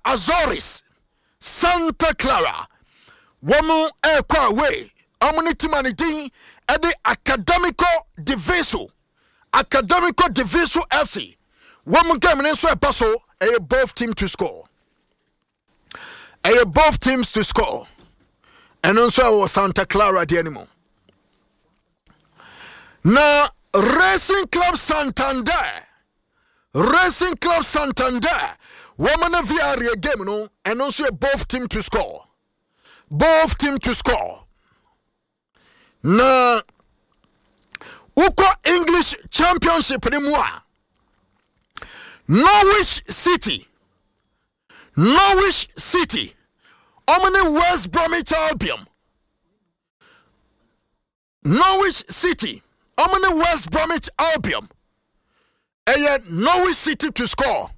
Azores, Santa Clara, woman ekwa way, amunitimani at the Academico Diviso FC. Woman game in so paso, both team to score. Both teams to score. And also Santa Clara the animal. Now Racing Club Santander, woman of the game no, and also both team to score. Now Uko English Championship ni mwa. Norwich City. Omni West Bromwich Albion. Norwich City. Omni West Bromwich Albion. Norwich City to score.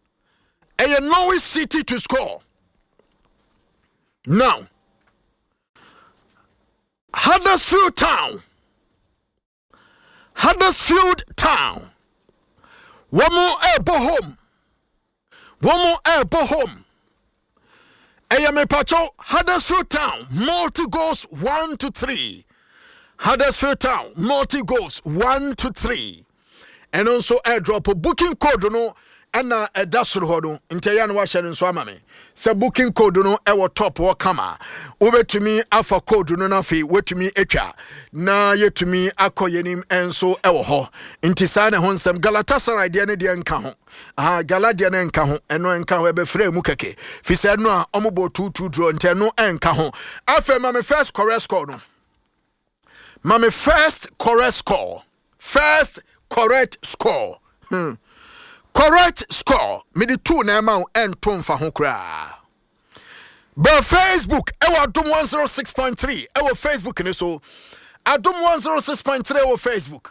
Now, Huddersfield Town. One more home. Ayame Pacho, Huddersfield Town, multi goals 1-3. Huddersfield Town, multi goals 1-3. And also airdrop booking code no and a dasuru hodo inteyan washan so amame. Se booking code no ewo top wo kama. Ubetumi afa code no na fi wetumi etwa. Na yetumi akoyenim enso ewo ho. Intisa na honsem Galatasaray de ne de nka ho. Galadia na nka ho. Eno nka ho ebe frɛ mu keke. Fi se no a omobo 2-2 draw nteno enka ho. Afa mame first correct score no. First correct score. Correct score. Me the two na ma and ton fa ho kra. But Facebook, ewa Adom 106.3. Ewa Facebook ni so. Adom 106.3 ewa Facebook.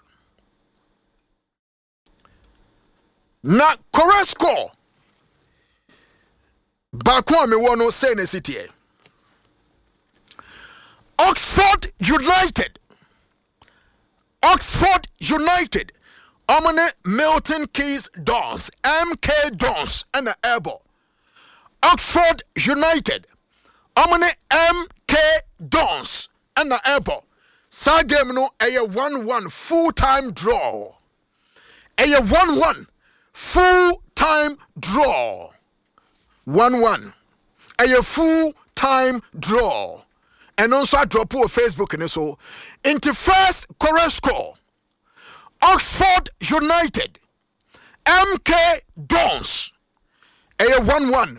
Na correct score. Bakwa me wono say ne city. Oxford United. Omane Milton Keynes Dons, MK Dons, and the Airbo. Oxford United. Omane MK Dons, and the Airbo. Sa game no a 1-1 full-time draw. A 1-1 full-time draw. 1-1. A full-time draw. And also I drop on Facebook and so. Into first correct score. Oxford United, MK Dons, a 1-1